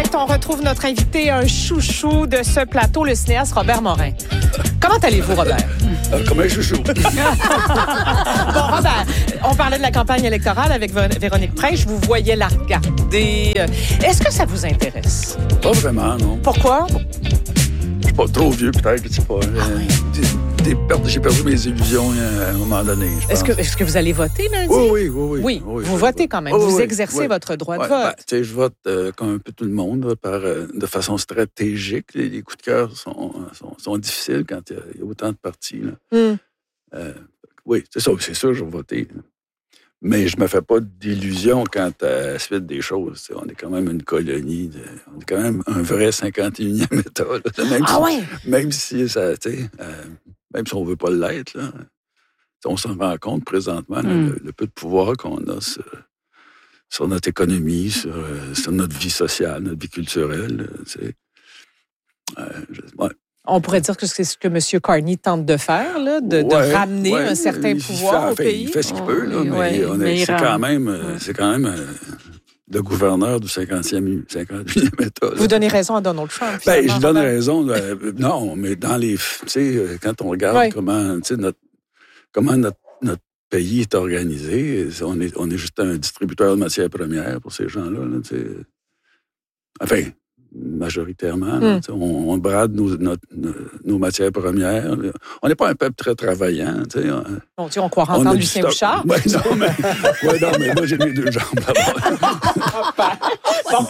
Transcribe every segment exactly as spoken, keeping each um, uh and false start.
direct, on retrouve notre invité, un chouchou de ce plateau, le cinéaste Robert Morin. Comment allez-vous, Robert? Euh, comme un chouchou. Bon, Robert, on parlait de la campagne électorale avec Véronique Prince. Vous voyez la regarder. Est-ce que ça vous intéresse? Pas vraiment, non. Pourquoi? Je suis pas trop vieux, peut-être. Je sais pas. Ah oui. Des, des pertes, j'ai perdu mes illusions à un moment donné. Est-ce que, est-ce que vous allez voter lundi? Oui, oui, oui. Oui, oui, oui vous je, votez quand même. Oui, vous oui, exercez oui. votre droit de ouais, vote. Ben, tu sais, je vote euh, comme un peu tout le monde, là, par, euh, de façon stratégique. Les, les coups de cœur sont, sont, sont difficiles quand il y, y a autant de partis. Là. Mm. Euh, oui, c'est ça. C'est sûr, je vais voter. Mais je me fais pas d'illusions quant à la suite des choses. T'sais, on est quand même une colonie. De, on est quand même un vrai cinquante et unième État. Là, même ah si, ouais? Même si ça, tu sais, euh, même si on veut pas l'être, là, on s'en rend compte présentement, mm. là, le, le peu de pouvoir qu'on a sur, sur notre économie, sur, sur notre vie sociale, notre vie culturelle. Tu sais. Euh, je, ouais. On pourrait dire que c'est ce que M. Carney tente de faire, là, de, ouais, de ramener ouais, un certain pouvoir fait, au enfin, pays. Il fait ce qu'il peut, là, oh, mais, ouais, on est, mais c'est, quand même, ouais. c'est quand même euh, le gouverneur du cinquantième, cinquante et unième État. Là. Vous donnez raison à Donald Trump. Ben, je donne raison. Euh, non, mais dans les... Tu sais, quand on regarde ouais. comment, notre, comment notre, notre pays est organisé, on est, on est juste un distributeur de matières premières pour ces gens-là. Là, tu sais. Enfin... majoritairement. Mm. Là, on, on brade nos, notre, nos, nos matières premières. On n'est pas un peuple très travaillant. On, bon Dieu, on croit entendre Lucien Bouchard. Ouais, non, mais, ouais, non, mais moi, j'ai mes deux jambes là-bas. bon.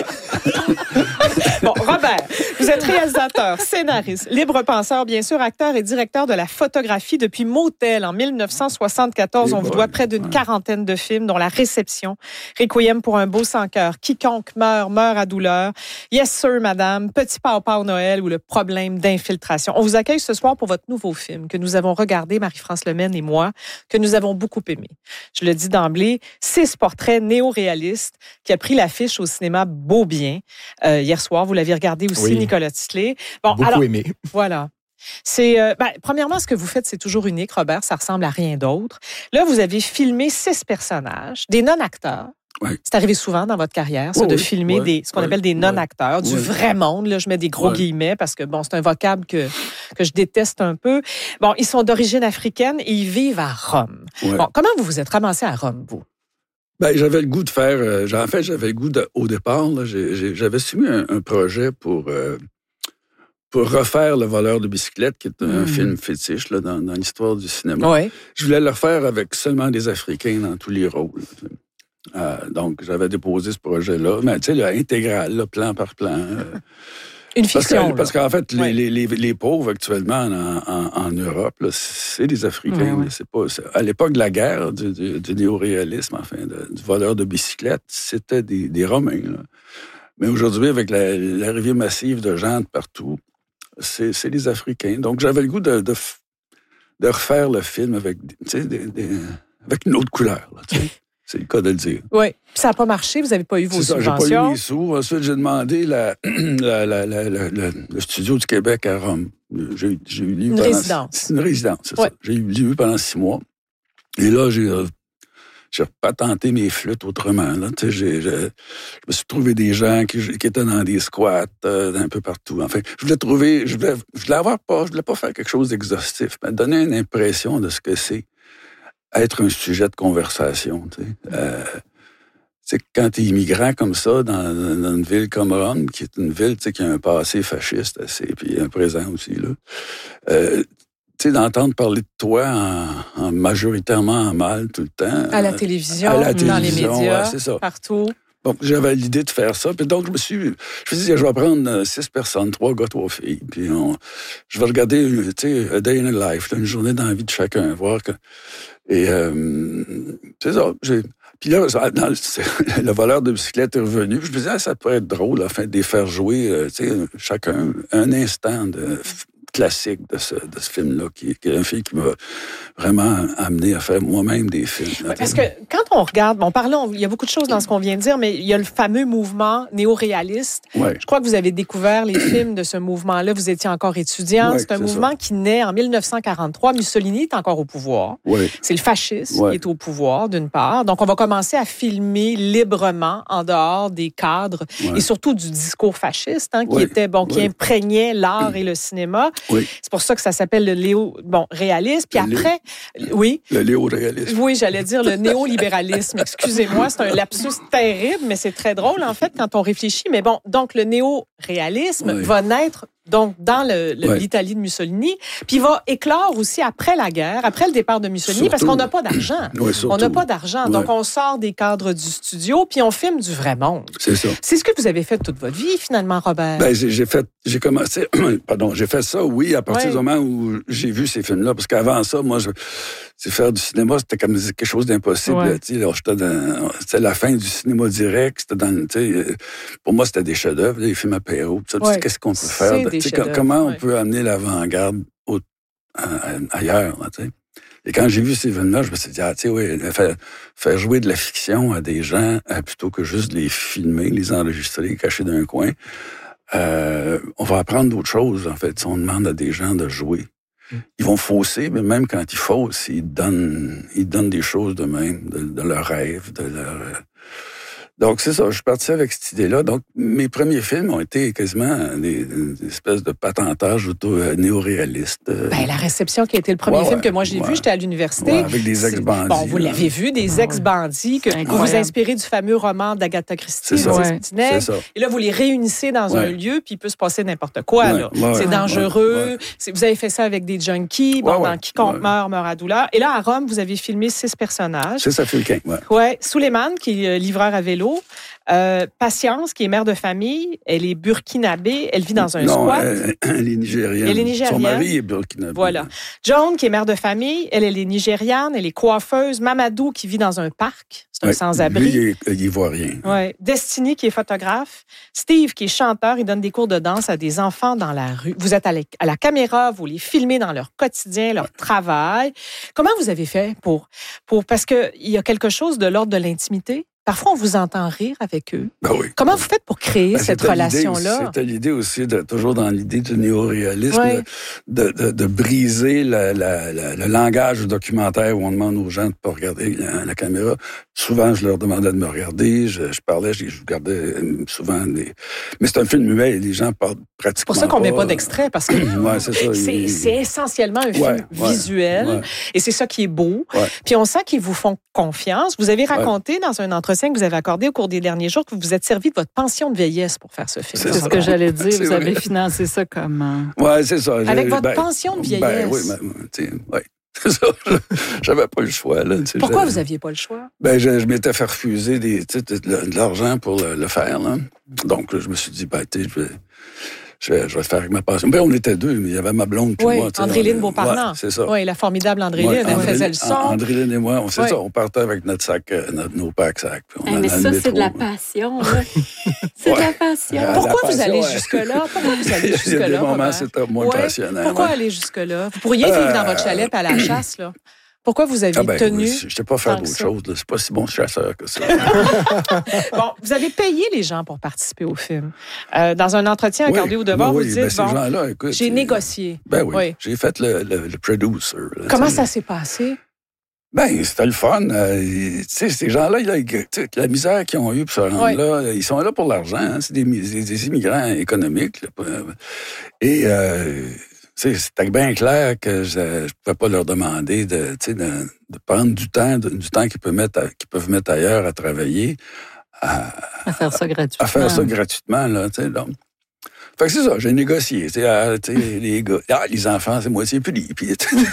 bon, Robert, vous êtes réalisateur, scénariste, libre penseur, bien sûr, acteur et directeur de la photographie depuis Motel en dix-neuf cent soixante-quatorze. Et on bon, vous doit près d'une ouais. quarantaine de films, dont La Réception, Requiem pour un beau sans cœur, Quiconque meurt, meurt à douleur, Yes Sir, Madame, Petit Papa au Noël ou Le problème d'infiltration. On vous accueille ce soir pour votre nouveau film que nous avons regardé, Marie-France Lemaine et moi, que nous avons beaucoup aimé. Je le dis d'emblée, six portraits néo-réalistes qui a pris l'affiche au cinéma Beaubien. Euh, hier soir, vous l'avez regardé aussi, oui. Nicolas Tisley. Bon, beaucoup alors, aimé. Voilà. C'est, euh, ben, premièrement, ce que vous faites, c'est toujours unique, Robert. Ça ressemble à rien d'autre. Là, vous avez filmé six personnages, des non-acteurs. Oui. C'est arrivé souvent dans votre carrière, ça, oh, de oui, filmer oui, des, ce qu'on oui, appelle des non-acteurs, oui, du vrai monde. Là, je mets des gros oui. guillemets parce que bon, c'est un vocable que, que je déteste un peu. Bon, ils sont d'origine africaine et ils vivent à Rome. Oui. Bon, comment vous vous êtes ramassé à Rome, vous? Ben, j'avais le goût de faire... Euh, en fait, j'avais le goût de, au départ, là, j'ai, j'ai, j'avais soumis un, un projet pour, euh, pour refaire Le voleur de bicyclette, qui est un mmh. film fétiche là, dans, dans l'histoire du cinéma. Oui. Je voulais le refaire avec seulement des Africains dans tous les rôles. Euh, donc, j'avais déposé ce projet-là, mais tu sais, là, intégral, là, plan par plan. Euh, Une fiction, Parce, que, parce qu'en fait, ouais. les, les, les pauvres actuellement en, en, en Europe, là, c'est des Africains. Ouais, ouais. C'est pas, c'est, à l'époque de la guerre, du, du, du néo-réalisme, enfin, de, du voleur de bicyclette, c'était des, des Romains. Là. Mais aujourd'hui, avec la, l'arrivée massive de gens de partout, c'est, c'est des Africains. Donc, j'avais le goût de, de, de refaire le film avec, des, des, avec une autre couleur. Là, tu sais. C'est le cas de le dire. Oui. Ça n'a pas marché, vous n'avez pas eu vos c'est subventions. Ça, j'ai pas eu les sous. Ensuite, j'ai demandé la, la, la, la, la, la, le studio du Québec à Rome. J'ai, j'ai eu une pendant, résidence. C'est une résidence, c'est ouais. ça. J'ai eu pendant six mois. Et là, j'ai, j'ai patenté mes flûtes autrement. Là. Tu sais, j'ai, j'ai, je me suis trouvé des gens qui, qui étaient dans des squats euh, un peu partout. Enfin, je voulais trouver... Je voulais, je voulais avoir pas... Je voulais pas faire quelque chose d'exhaustif, mais donner une impression de ce que c'est être un sujet de conversation, tu sais. Euh, tu sais, quand t'es immigrant comme ça, dans, dans une ville comme Rome, qui est une ville, tu sais, qui a un passé fasciste assez, puis un présent aussi, là, euh, tu sais, d'entendre parler de toi en, en majoritairement en mal tout le temps. À la télévision, à la télévision dans les médias, ouais, c'est ça. partout. Donc, j'avais l'idée de faire ça. Puis donc, je me suis... Je me suis dit, je vais prendre six personnes, trois gars, trois filles. Puis on, je vais regarder, tu sais, a day in a life, là, une journée dans la vie de chacun, voir que... Et euh, c'est ça. J'ai... Puis là, dans le, le voleur de bicyclette est revenu. Je me disais, ah, ça pourrait être drôle, enfin, de les faire jouer, euh, tu sais, chacun, un instant de classique de ce, de ce film-là, qui, qui est un film qui m'a vraiment amené à faire moi-même des films. Oui, parce que quand on regarde, bon, parlons, il y a beaucoup de choses dans ce qu'on vient de dire, mais il y a le fameux mouvement néo-réaliste. Ouais. Je crois que vous avez découvert les films de ce mouvement-là. Vous étiez encore étudiant. Ouais, c'est un c'est mouvement ça. qui naît en dix-neuf cent quarante-trois. Mussolini est encore au pouvoir. Ouais. C'est le fascisme Ouais. qui est au pouvoir, d'une part. Donc, on va commencer à filmer librement en dehors des cadres Ouais. et surtout du discours fasciste, hein, qui Ouais. était, bon, qui Ouais. imprégnait l'art et le cinéma. Oui. C'est pour ça que ça s'appelle le léo, bon, réalisme. Puis Le après, oui. Le néo-réalisme. Oui, j'allais dire le néolibéralisme. Excusez-moi, c'est un lapsus terrible, mais c'est très drôle, en fait, quand on réfléchit. Mais bon, donc, le néo-réalisme Oui. va naître donc dans le, le- Oui. l'Italie de Mussolini, puis il va éclore aussi après la guerre, après le départ de Mussolini, Surtout. parce qu'on n'a pas d'argent. Oui, surtout. On n'a pas d'argent, Ouais. donc on sort des cadres du studio, puis on filme du vrai monde. C'est ça. C'est ce que vous avez fait toute votre vie, finalement, Robert. Ben, j'ai, j'ai fait, j'ai commencé, pardon, j'ai fait ça, oui, à partir Ouais. du moment où j'ai vu ces films-là, parce qu'avant ça, moi, je, c'est faire du cinéma, c'était comme quelque chose d'impossible. Ouais. Tu sais, alors, j'étais dans, c'était la fin du cinéma direct, c'était dans, tu sais, pour moi, c'était des chefs-d'œuvre, les films apéro, tout ça. Ouais. Qu'est-ce qu'on peut C'est faire? des Tu sais, chefs-d'œuvre, comment on ouais. peut amener l'avant-garde au, à- à- ailleurs, là, tu sais? Et quand j'ai vu ces films-là, je me suis dit, ah, tu sais, oui, faire, faire jouer de la fiction à des gens, euh, plutôt que juste les filmer, les enregistrer, cacher dans un coin, euh, on va apprendre d'autres choses, en fait. Si on demande à des gens de jouer, ils vont fausser, mais même quand ils faussent, ils donnent, ils donnent des choses de même, de, de leurs rêves, de leur... euh, Donc, c'est ça, je suis parti avec cette idée-là. Donc, mes premiers films ont été quasiment des, des espèces de patentages auto-néo-réalistes. Ben, la réception qui a été le premier Ouais, film ouais, que moi j'ai ouais. vu, j'étais à l'université. Ouais, avec des C'est- ex-bandits, Bon, vous là. l'avez vu, des ex-bandits, que C'est vous vous incroyable. inspirez du fameux roman d'Agatha Christie, C'est ça. Dix Ouais. petits nègres. C'est ça. Et là, vous les réunissez dans un Ouais. lieu, puis il peut se passer n'importe quoi. Ouais, là. ouais, c'est ouais, dangereux. ouais. C'est- Vous avez fait ça avec des junkies. Bon, Ouais, ouais, dans Quiconque ouais. meurt, meurt à douleur. Et là, à Rome, vous avez filmé six personnages. C'est ça, Fulquin, ouais. Ouais, Souleymane, qui est euh, livreur à vélo. Euh, Patience, qui est mère de famille. Elle est burkinabé. Elle vit dans un non, squat. euh, elle est nigérienne. Elle est nigérienne. Son mari est burkinabé. Voilà. Joan, qui est mère de famille, elle, elle est nigériane, elle est coiffeuse. Mamadou, qui vit dans un parc, c'est un Ouais, sans-abri. Lui, il est, il est ivoirien. Ouais. Destiny, qui est photographe. Steve, qui est chanteur, il donne des cours de danse à des enfants dans la rue. Vous êtes à la, à la caméra, vous les filmez dans leur quotidien, leur travail. Comment vous avez fait pour... pour parce qu'il y a quelque chose de l'ordre de l'intimité. Parfois, on vous entend rire avec eux. Ben oui. Comment vous faites pour créer Ben, cette c'était l'idée aussi- relation-là? C'était l'idée aussi, de, toujours dans l'idée du néo-réalisme, Ouais. de, de, de briser la, la, la, le langage du documentaire où on demande aux gens de ne pas regarder la, la caméra. Souvent, je leur demandais de me regarder, je, je parlais, je, je regardais euh, souvent des... Mais c'est un film muet, les gens parlent pratiquement C'est pour ça qu'on ne met pas pas d'extrait, parce que Ouais, c'est ça. c'est, Il- c'est essentiellement un film Ouais, ouais, visuel, ouais. et c'est ça qui est beau. Ouais. Puis on sent qu'ils vous font confiance. Vous avez raconté dans un entretien que vous avez accordé au cours des derniers jours que vous vous êtes servi de votre pension de vieillesse pour faire ce film. C'est C'est ça. ce que j'allais dire. C'est Vous avez vrai. financé ça comment? Ouais, c'est ça. Avec J'ai- votre ben, pension de vieillesse. Ben oui, ben, tu sais, ouais. C'est ça. J'avais pas le choix, là. tu sais, Pourquoi j'avais- vous n'aviez pas le choix? Ben, je, je m'étais fait refuser des, tu sais, de, de l'argent pour le, le faire, là. Donc, là, je me suis dit, ben, tu sais, je vais, je vais, je vais le faire avec ma passion. Ben, on était deux, mais il y avait ma blonde puis Oui, moi. tu sais, Andréline on- Beauparlant. Ouais, c'est ça. Oui, la formidable Andréline, Ouais, elle Andréline- faisait le son. Andréline et moi, on, c'est Ouais. ça, on partait avec notre sac, euh, notre, nos packs sacs. puis on Eh, allait mais dans le ça, c'est de la métro. passion. là. C'est de la passion. Ah, Pourquoi la vous allez passion, ouais. jusque-là? Pourquoi vous allez Il y a jusque-là? des moments, Robert? c'était moins Ouais. passionnant. Pourquoi ouais. aller jusque-là? Vous pourriez vivre dans Euh, votre chalet puis à la chasse, là. Pourquoi vous avez Ah ben, tenu? oui, je ne sais pas faire tant que d'autre ça? chose. là. C'est pas si bon chasseur que ça. Bon, vous avez payé les gens pour participer au film. Euh, dans un entretien accordé au devoir, ben vous oui, dites, ben, ces bon, gens-là, écoute, j'ai euh, négocié. Ben oui, Oui. j'ai fait le, le, le producer. là, Comment tu sais. ça s'est passé? Ben, c'était le fun. Euh, tu sais, ces gens-là, là, ils- tu sais, la misère qu'ils ont eue pour se rendre Ouais. là, ils sont là pour l'argent. hein. C'est des, des, des immigrants économiques. là. Et euh, tu sais, c'était bien clair que je ne pouvais pas leur demander de, tu sais, de, de prendre du temps, de- du temps qu'ils peuvent mettre, à- qu'ils peuvent mettre ailleurs à travailler, à, À faire ça gratuitement. à faire ça gratuitement. Là, tu sais, donc. Fait que c'est ça, j'ai négocié. Tu sais, ah, tu sais, les gars, ah, les enfants, c'est moitié pris. Puis,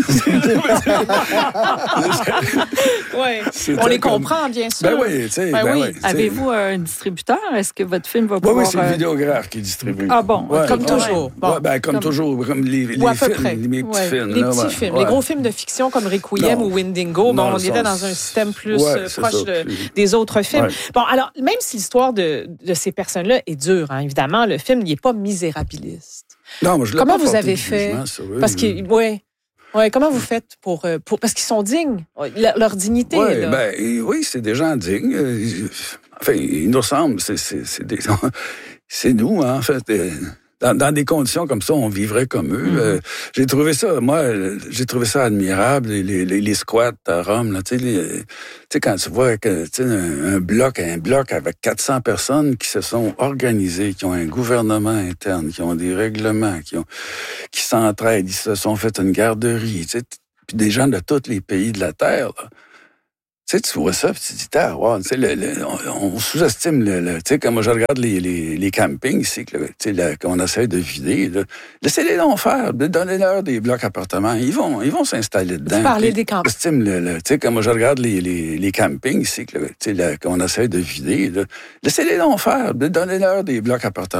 Oui. C'était On les comme- comprend, bien sûr. Ben oui, tu sais. Ben ben oui. oui, tu sais. Avez-vous un distributeur? Est-ce que votre film va Oui, pouvoir... oui, c'est le euh, vidéographe qui distribue. Ah bon, Ouais, comme ouais. toujours. Bon. Ouais, ben, comme, Comme- toujours, comme les, les Ou à peu films, près. les, mes petits Ouais. films. Les là, petits ouais. films. Ouais. Les gros films de fiction comme Requiem Non. ou Wendigo, bon, Non, on ça, était dans un c'est- système plus Ouais, euh, c'est proche ça, de- puis- des autres films. Ouais. Bon, alors, même si l'histoire de, de ces personnes-là est dure, hein, évidemment, le film n'est pas misérabiliste. Non, moi, je l'ai Comment pas vous porté avez de fait? jugement sur eux. Parce que, ouais. Ouais, comment vous faites pour, euh, pour parce qu'ils sont dignes, leur, leur dignité. Ouais, là. ben, oui, c'est des gens dignes. Enfin, ils nous ressemblent. C'est, c'est, c'est, des, c'est nous, hein, en fait. Dans, dans des conditions comme ça, on vivrait comme eux. Mm-hmm. Euh, j'ai trouvé ça, moi, j'ai trouvé ça admirable, les, les, les squats à Rome. Là, tu sais, quand tu vois que, un, un bloc, un bloc avec quatre cents personnes qui se sont organisées, qui ont un gouvernement interne, qui ont des règlements, qui ont, qui s'entraident, ils se sont fait une garderie, puis des gens de tous les pays de la Terre, là. Tu sais, tu vois ça, puis tu te dis, ah, wow, tu sais, le, le, on, on sous-estime le, le tu sais, quand moi je regarde les, les, les campings ici, tu sais, qu'on essaie de vider, là, laissez-les donc faire, donnez-leur des blocs appartements, ils vont, ils vont s'installer dedans. Vous parlez des campings. Estime le, le, tu sais, quand moi je regarde les, les, les campings ici, tu sais, qu'on essaie de vider, là, laissez-les donc faire, donnez-leur des blocs appartements.